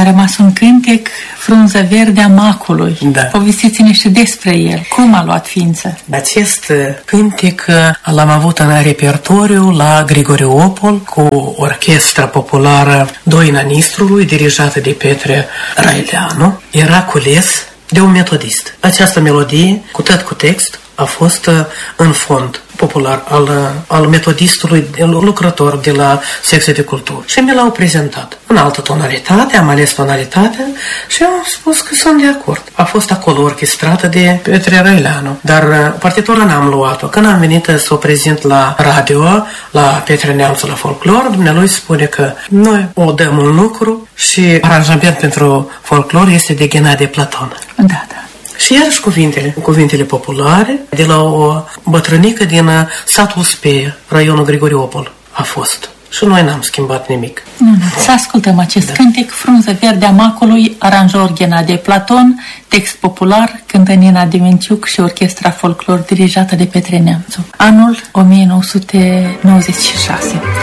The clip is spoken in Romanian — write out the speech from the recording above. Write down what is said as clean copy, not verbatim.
rămas un cântec, Frunză verde a macului. Da. Povestiți-ne și despre el. Cum a luat ființă? Acest cântec l-am avut în repertoriu la Grigoriopol cu orchestra populară Doina Nistrului, dirijată de Petre Raileanu. Era cules de un metodist. Această melodie, cu text, a fost în fond popular al metodistului lucrător de la secția de cultură. Și mi l-au prezentat în altă tonalitate, am ales tonalitatea și am spus că sunt de acord. A fost acolo orchestrată de Petre Raileanu, dar partitura n-am luat-o. Când am venit să o prezint la radio, la Petre Neamțu, la folclor, dumnealui spune că noi o dăm un lucru și aranjament pentru folclor este de Ghenadie Platon. Da. Și iarăși cuvintele populare de la o bătrânică din satul Speie, raionul Grigoriopol, a fost. Și noi n-am schimbat nimic. Să ascultăm acest cântec, Frunză verde a macului, aranjor Ghenadie Platon, text popular, cântă Nina Dementiuc și orchestra folclor dirijată de Petre Neamțu. Anul 1996.